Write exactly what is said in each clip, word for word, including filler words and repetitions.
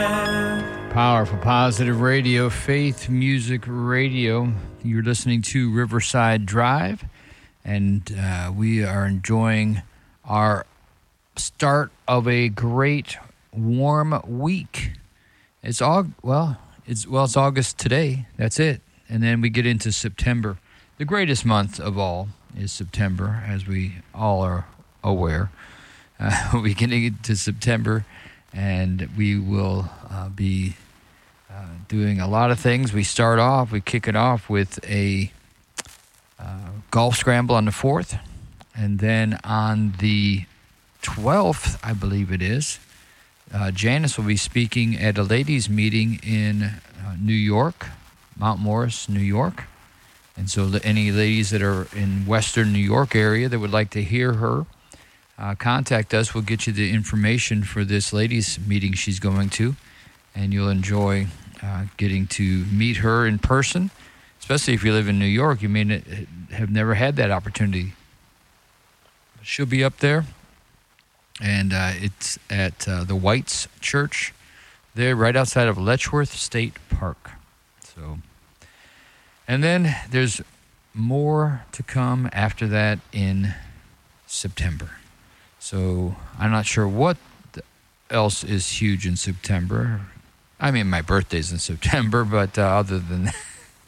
Powerful Positive Radio, Faith Music Radio. You're listening to Riverside Drive, and uh, we are enjoying our start of a great warm week. It's all well. It's well. It's August today. That's it, and then we get into September. The greatest month of all is September, as we all are aware. Uh, we get into September, and we will uh, be uh, doing a lot of things. We start off, we kick it off with a uh, golf scramble on the fourth, and then on the twelfth, I believe it is, uh, Janice will be speaking at a ladies' meeting in uh, New York, Mount Morris, New York. And so any ladies that are in Western New York area that would like to hear her, Uh, contact us. We'll get you the information for this ladies' meeting she's going to, and you'll enjoy uh, getting to meet her in person, especially if you live in New York. You may not, have never had that opportunity. She'll be up there, and uh, it's at uh, the Whites Church there right outside of Letchworth State Park. So, and then there's more to come after that in September. So I'm not sure what else is huge in September. I mean, my birthday's in September, but uh, other than that,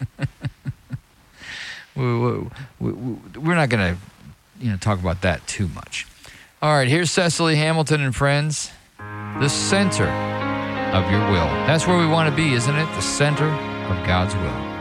we, we, we, we're not going to, you know, talk about that too much. All right, here's Cecily Hamilton and friends. The center of your will. That's where we want to be, isn't it? The center of God's will.